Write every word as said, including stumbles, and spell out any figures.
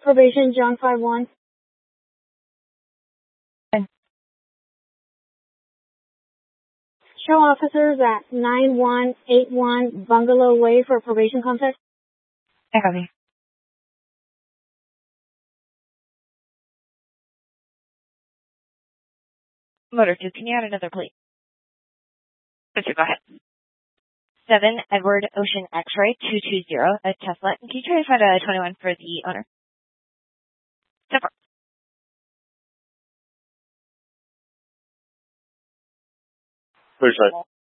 Probation, John five one. Okay. Show officers at nine one eight one Bungalow Way for probation contact. I copy. Motor two, can you add another plate? Mister Go ahead. Seven Edward Ocean X-Ray two two zero, a Tesla. Can you try to find a twenty-one for the owner? Super. Please,